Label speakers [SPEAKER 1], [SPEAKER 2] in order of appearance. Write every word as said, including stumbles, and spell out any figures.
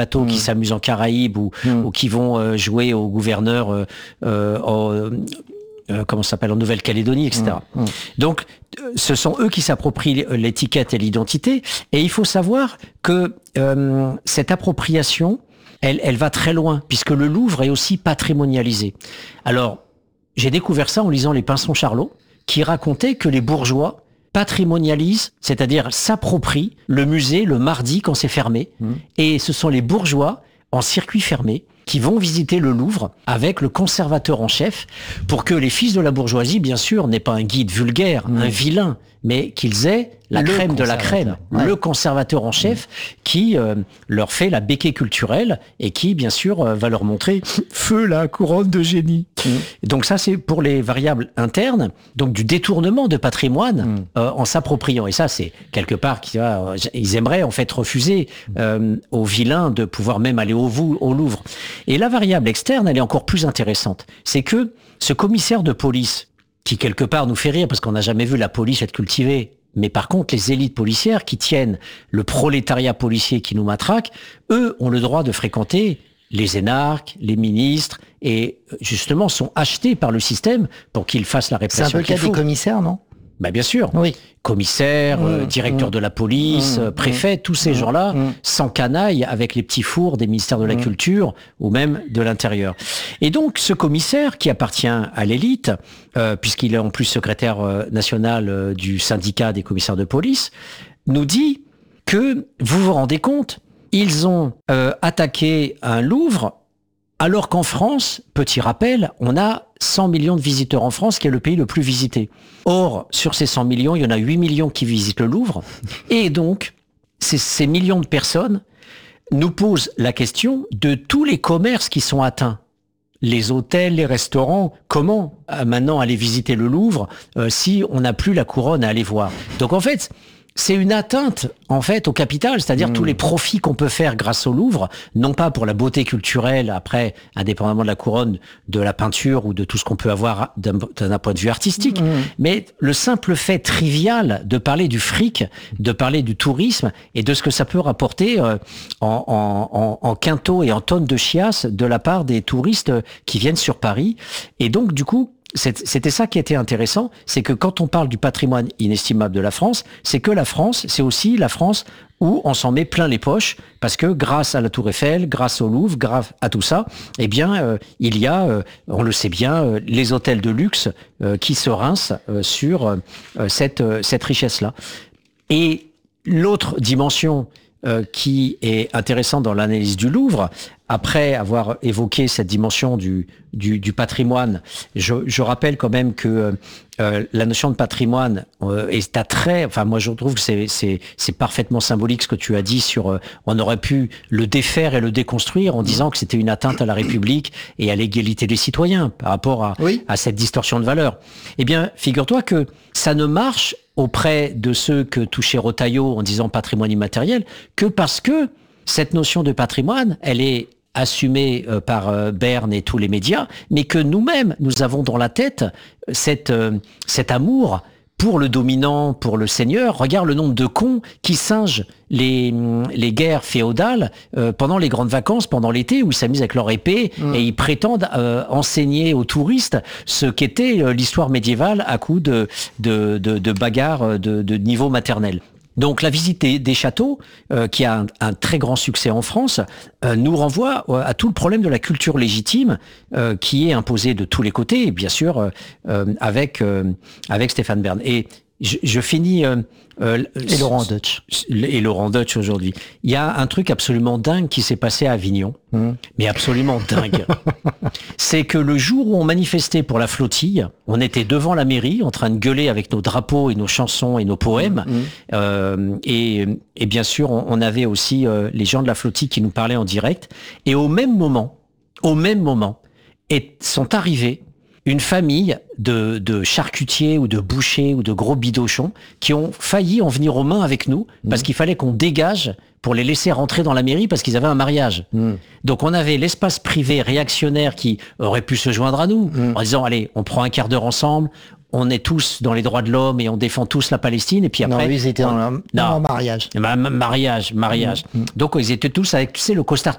[SPEAKER 1] bateaux mmh. qui s'amusent en Caraïbes ou, mmh. ou qui vont euh, jouer au gouverneur euh, euh, en, euh, comment ça s'appelle, en Nouvelle-Calédonie, et cetera. Mmh. Mmh. Donc, ce sont eux qui s'approprient l'étiquette et l'identité. Et il faut savoir que euh, cette appropriation, elle, elle va très loin, puisque le Louvre est aussi patrimonialisé. Alors, j'ai découvert ça en lisant Les Pinsons Charlot, qui racontait que les bourgeois patrimonialisent, c'est-à-dire s'approprient le musée le mardi quand c'est fermé. Mmh. Et ce sont les bourgeois en circuit fermé qui vont visiter le Louvre avec le conservateur en chef pour que les fils de la bourgeoisie, bien sûr, n'aient pas un guide vulgaire, mmh. un vilain, mais qu'ils aient la le crème de la crème, ouais. le conservateur en chef mmh. qui euh, leur fait la béquille culturelle et qui, bien sûr, euh, va leur montrer feu la couronne de génie. Mmh. Donc ça, c'est pour les variables internes, donc du détournement de patrimoine mmh. euh, en s'appropriant. Et ça, c'est quelque part, qui, euh, ils aimeraient en fait refuser euh, aux vilains de pouvoir même aller au, au Louvre. Et la variable externe, elle est encore plus intéressante. C'est que ce commissaire de police, qui quelque part nous fait rire parce qu'on n'a jamais vu la police être cultivée, mais par contre les élites policières qui tiennent le prolétariat policier qui nous matraque, eux ont le droit de fréquenter les énarques, les ministres, et justement sont achetés par le système pour qu'ils fassent la répression.
[SPEAKER 2] C'est un peu le cas des commissaires, non ?
[SPEAKER 1] Bah bien sûr,
[SPEAKER 2] oui.
[SPEAKER 1] commissaire, mmh, euh, directeur mmh, de la police, mmh, préfet, tous ces mmh, gens-là mmh. s'encanaillent avec les petits fours des ministères de la mmh. Culture ou même de l'Intérieur. Et donc ce commissaire qui appartient à l'élite, euh, puisqu'il est en plus secrétaire euh, national euh, du syndicat des commissaires de police, nous dit que, vous vous rendez compte, ils ont euh, attaqué un Louvre alors qu'en France, petit rappel, on a cent millions de visiteurs en France, qui est le pays le plus visité. Or, sur ces cent millions, il y en a huit millions qui visitent le Louvre. Et donc, ces, ces millions de personnes nous posent la question de tous les commerces qui sont atteints. Les hôtels, les restaurants, comment euh, maintenant aller visiter le Louvre euh, si on n'a plus la couronne à aller voir? Donc en fait, c'est une atteinte, en fait, au capital, c'est-à-dire mmh. tous les profits qu'on peut faire grâce au Louvre, non pas pour la beauté culturelle, après, indépendamment de la couronne, de la peinture ou de tout ce qu'on peut avoir d'un, d'un point de vue artistique, mmh. mais le simple fait trivial de parler du fric, de parler du tourisme et de ce que ça peut rapporter euh, en, en, en, en quintaux et en tonnes de chiasse de la part des touristes qui viennent sur Paris. Et donc, du coup, c'était ça qui était intéressant, c'est que quand on parle du patrimoine inestimable de la France, c'est que la France, c'est aussi la France où on s'en met plein les poches, parce que grâce à la Tour Eiffel, grâce au Louvre, grâce à tout ça, eh bien, euh, il y a, euh, on le sait bien, euh, les hôtels de luxe euh, qui se rincent euh, sur euh, cette, euh, cette richesse-là. Et l'autre dimension euh, qui est intéressante dans l'analyse du Louvre, après avoir évoqué cette dimension du, du, du patrimoine, je, je rappelle quand même que euh, la notion de patrimoine euh, est à très... Enfin, moi, je trouve que c'est, c'est, c'est parfaitement symbolique ce que tu as dit sur... Euh, on aurait pu le défaire et le déconstruire en disant que c'était une atteinte à la République et à l'égalité des citoyens par rapport à, oui. à cette distorsion de valeur. Eh bien, figure-toi que ça ne marche auprès de ceux que touchait Rotaillot en disant patrimoine immatériel que parce que cette notion de patrimoine, elle est assumé euh, par euh, Berne et tous les médias, mais que nous-mêmes, nous avons dans la tête cette, euh, cet amour pour le dominant, pour le seigneur. Regarde le nombre de cons qui singent les, les guerres féodales euh, pendant les grandes vacances, pendant l'été, où ils s'amusent avec leur épée mmh. et ils prétendent euh, enseigner aux touristes ce qu'était euh, l'histoire médiévale à coup de, de, de, de bagarres de, de niveau maternel. Donc la visite des, des châteaux, euh, qui a un, un très grand succès en France, euh, nous renvoie à tout le problème de la culture légitime euh, qui est imposée de tous les côtés, et bien sûr euh, euh, avec euh, avec Stéphane Bern. Et je, je finis... Euh,
[SPEAKER 2] euh, et Laurent Deutsch.
[SPEAKER 1] Et Laurent Deutsch aujourd'hui. Il y a un truc absolument dingue qui s'est passé à Avignon, mmh. mais absolument dingue. C'est que le jour où on manifestait pour la flottille, on était devant la mairie en train de gueuler avec nos drapeaux et nos chansons et nos poèmes. Mmh. Euh, et, et bien sûr, on, on avait aussi euh, les gens de la flottille qui nous parlaient en direct. Et au même moment, au même moment, et sont arrivés une famille de, de charcutiers ou de bouchers ou de gros bidochons qui ont failli en venir aux mains avec nous parce mmh. qu'il fallait qu'on dégage pour les laisser rentrer dans la mairie parce qu'ils avaient un mariage. Mmh. Donc on avait l'espace privé réactionnaire qui aurait pu se joindre à nous mmh. en disant allez, on prend un quart d'heure ensemble, on est tous dans les droits de l'homme et on défend tous la Palestine. Et puis après,
[SPEAKER 2] non, ils étaient
[SPEAKER 1] on,
[SPEAKER 2] dans, le, dans
[SPEAKER 1] non,
[SPEAKER 2] le mariage.
[SPEAKER 1] Ma, mariage, mariage. Mmh. Donc ils étaient tous avec, tu sais, le costard